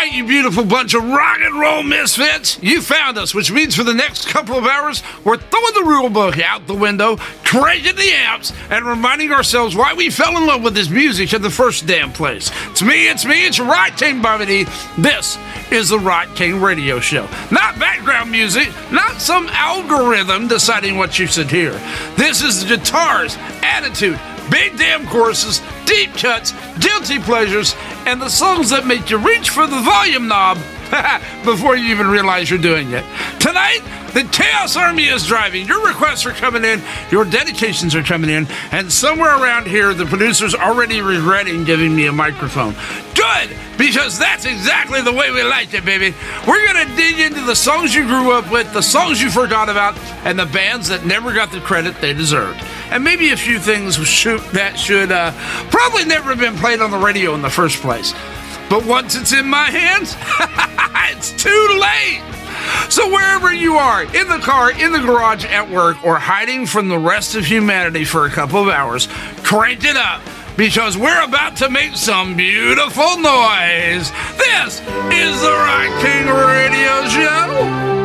right, you beautiful bunch of rock and roll misfits. You found us, which means for the next couple of hours, we're throwing the rule book out the window, cranking the amps, and reminding ourselves why we fell in love with this music in the first damn place. It's your Rock King Bobby D. This is the Rock King Radio Show. Not background music, not some algorithm deciding what you should hear. This is the guitars, attitude, big damn choruses, deep cuts, guilty pleasures, and the songs that make you reach for the volume knob before you even realize you're doing it. Tonight, the Chaos Army is driving. Your requests are coming in, your dedications are coming in, and somewhere around here, the producer's already regretting giving me a microphone. Good, because that's exactly the way we like it, baby. We're going to dig into the songs you grew up with, the songs you forgot about, and the bands that never got the credit they deserved. And maybe a few things that should probably never have been played on the radio in the first place. But once it's in my hands, it's too late. So wherever you are, in the car, in the garage, at work, or hiding from the rest of humanity for a couple of hours, crank it up, because we're about to make some beautiful noise. This is the Rock King Radio Show.